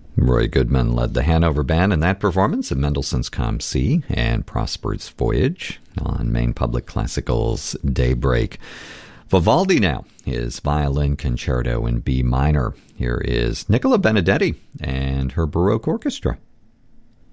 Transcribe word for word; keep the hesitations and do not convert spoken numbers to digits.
Roy Goodman led the Hanover Band in that performance of Mendelssohn's Come See and Prosper's Voyage on Maine Public Classical's Daybreak. Vivaldi now, his violin concerto in B minor. Here is Nicola Benedetti and her Baroque Orchestra.